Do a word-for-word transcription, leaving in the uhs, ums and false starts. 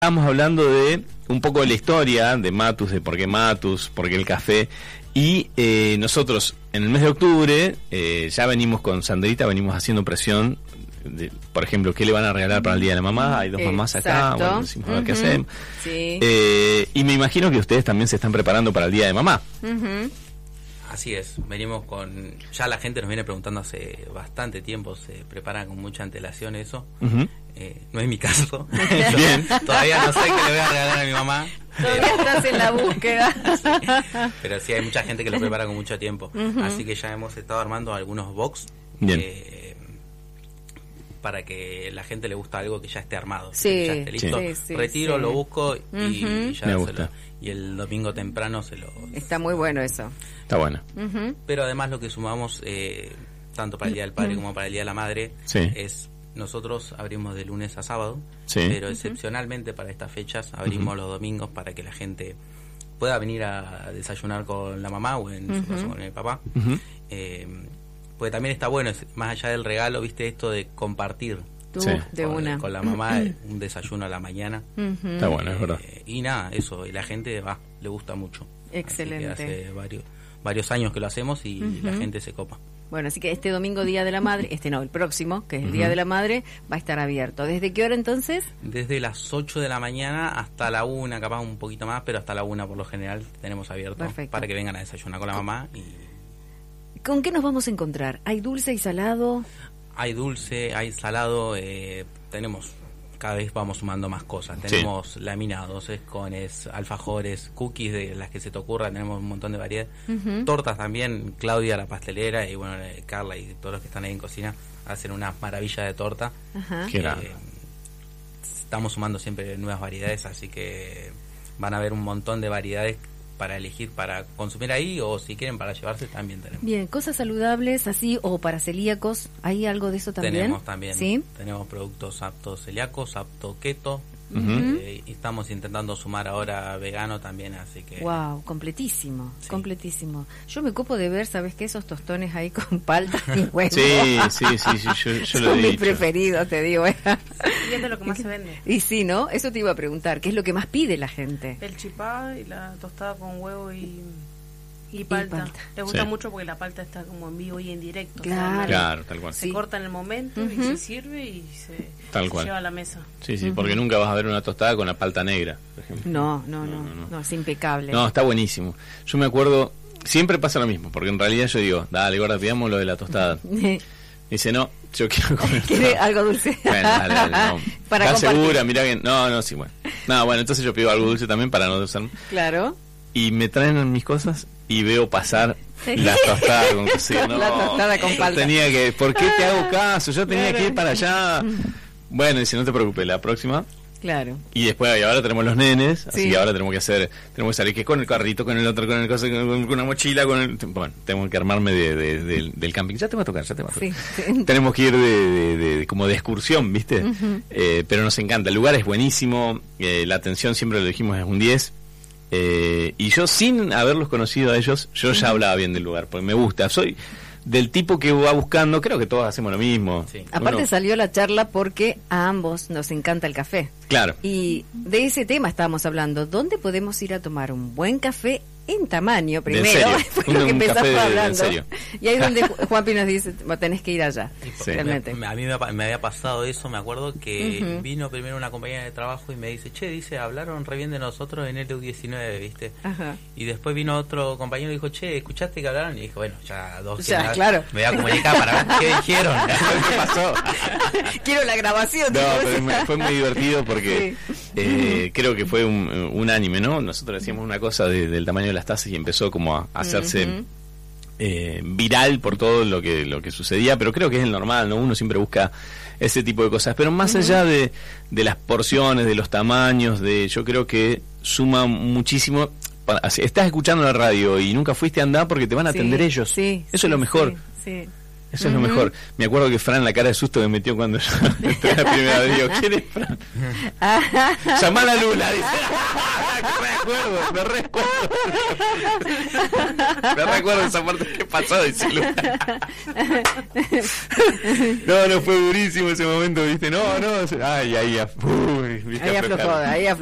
Estamos hablando de un poco de la historia de Matus, de por qué Matus, por qué el café. Y eh, nosotros en el mes de octubre eh, ya venimos con Sandrita, venimos haciendo presión. De, por ejemplo, ¿qué le van a regalar para el Día de la Mamá? Hay dos mamás acá, bueno, decimos a ver qué hacemos. Sí. Eh, y me imagino que ustedes también se están preparando para el Día de Mamá. Uh-huh. Así es, venimos con... Ya la gente nos viene preguntando hace bastante tiempo, se prepara con mucha antelación eso. Uh-huh. Eh, no es mi caso. Yo Bien. Todavía no sé qué le voy a regalar a mi mamá. Todavía pero... estás en la búsqueda. Sí. Pero sí, hay mucha gente que lo prepara con mucho tiempo. Uh-huh. Así que ya hemos estado armando algunos box. Bien. Eh, para que la gente le gusta algo que ya esté armado. Sí, que ya esté listo. Sí, sí, Retiro, sí. lo busco y, Uh-huh. y ya Me se gusta. lo, y el domingo temprano se lo... Está muy bueno eso. Está bueno. Uh-huh. Pero además lo que sumamos, eh, tanto para el Día del Padre como para el Día de la Madre, Sí. es nosotros abrimos de lunes a sábado, Sí. pero excepcionalmente para estas fechas abrimos uh-huh. los domingos para que la gente pueda venir a desayunar con la mamá o en uh-huh. su caso con el papá. Uh-huh. Eh, porque también está bueno, es, más allá del regalo, viste esto de compartir. Tú, Sí. de con, una. con la mamá, un desayuno a la mañana. Uh-huh. Está bueno, es verdad. Eh, y nada, eso, y la gente va, le gusta mucho. Excelente. Así que hace varios, varios años que lo hacemos y Uh-huh. la gente se copa. Bueno, así que este domingo, Día de la Madre, este no, el próximo, que es el Uh-huh. Día de la Madre, va a estar abierto. ¿Desde qué hora entonces? Desde las ocho de la mañana hasta la una, capaz un poquito más, pero hasta la una por lo general tenemos abierto. Perfecto. Para que vengan a desayunar con la mamá. Y ¿Con qué nos vamos a encontrar? ¿Hay dulce y salado? hay dulce, hay salado, eh, tenemos, cada vez vamos sumando más cosas. Tenemos sí. laminados, escones, alfajores, cookies de las que se te ocurran, tenemos un montón de variedad. Uh-huh. Tortas también, Claudia la pastelera y bueno, Carla y todos los que están ahí en cocina hacen una maravilla de torta. Uh-huh. Qué grande. Eh, estamos sumando siempre nuevas variedades, así que van a haber un montón de variedades para elegir, para consumir ahí, o si quieren para llevarse también tenemos. Bien, cosas saludables así, o para celíacos, ¿hay algo de eso también? Tenemos también, ¿sí? Tenemos productos aptos celíacos, apto keto, uh-huh. eh, y estamos intentando sumar ahora vegano también, así que... Wow, completísimo, sí. completísimo. Yo me copo de ver, ¿sabes qué? Esos tostones ahí con palta y huevo. Sí, sí, sí, sí, yo, yo Son lo he mis dicho. preferidos, te digo. ¿eh? Y es de lo que más se vende. Y sí, ¿no? Eso te iba a preguntar, ¿qué es lo que más pide la gente? El chipá y la tostada con huevo y, y palta. palta. Les gusta Sí. mucho porque la palta está como en vivo y en directo. Claro. O sea, Claro, tal cual. se Sí. corta en el momento Uh-huh. y se sirve y se, Tal se cual. lleva a la mesa. Sí, sí, Uh-huh. porque nunca vas a ver una tostada con la palta negra, por ejemplo. No, no, no, No, no, no, no. es impecable. No, está buenísimo. Yo me acuerdo, siempre pasa lo mismo, porque en realidad yo digo, dale, gorda, pidamos lo de la tostada. Dice, no, yo quiero comer. ¿Quiere algo dulce? Bueno, dale, dale, no. Para ¿Estás compartir. segura? Mirá que... No, no, sí, bueno. No, bueno, entonces yo pido algo dulce también para no usar. Claro. Y me traen mis cosas y veo pasar la tostada con cocido. No, La tostada con yo palta. tenía que... ¿Por qué te hago caso? Yo tenía Claro. que ir para allá. Bueno, dice, no te preocupes, la próxima... Claro. Y después, y ahora tenemos los nenes, así Sí. que ahora tenemos que hacer, tenemos que salir que con el carrito, con el otro, con el cosa, con, con una mochila, con el, bueno, tengo que armarme de, de, de, del camping. Ya te va a tocar, ya te va a tocar. Sí, sí. Tenemos que ir de, de, de, de- como de excursión, ¿viste? Uh-huh. Eh, pero nos encanta, el lugar es buenísimo, eh, la atención siempre lo dijimos es un diez. Eh, y yo sin haberlos conocido a ellos, yo ya hablaba bien del lugar, porque me gusta. Soy del tipo que va buscando, creo que todos hacemos lo mismo. Sí. Aparte Uno- salió la charla porque a ambos nos encanta el café. claro. Y de ese tema estábamos hablando. ¿Dónde podemos ir a tomar un buen café en tamaño primero? serio. Fue Un- lo que un empezamos café de- de hablando. serio. Y ahí es donde Ju- Juanpi nos dice, "Vos tenés que ir allá". Sí. Realmente. Me- a mí me, pa- me había pasado eso, me acuerdo que Ujú. vino primero una compañera de trabajo y me dice, che, dice, hablaron re bien de nosotros en el U diecinueve, ¿viste? Ajá. Y después vino otro compañero y dijo, che, ¿escuchaste que hablaron? Y dijo, bueno, ya dos Ya, semanas claro. me voy a comunicar para ver qué dijeron. ¿Qué pasó? Quiero la grabación. No, tipo, pero me- fue muy divertido porque eh, creo que fue un, un anime, ¿no? Nosotros decíamos una cosa de- del tamaño de las tazas y empezó como a hacerse Ujú. eh, viral por todo lo que lo que sucedía, pero creo que es el normal, ¿no? Uno siempre busca ese tipo de cosas, pero más allá de, de las porciones, de los tamaños, de yo creo que suma muchísimo. Para- si estás escuchando la radio y nunca fuiste a andar porque te van a Sí, atender ellos. sí, Eso sí, es lo mejor. Sí, sí. Eso es lo mejor. Me acuerdo que Fran, la cara de susto que metió cuando yo entré la primera vez, digo, ¿quién es Fran? Llamá a la Lula, dice. recuerdo, me recuerdo. Me recuerdo esa parte que pasó, dice Lucas. No, no, fue durísimo ese momento, viste, no, no, ay, ahí, uy, viste, ahí aflojó, ahí aflojó.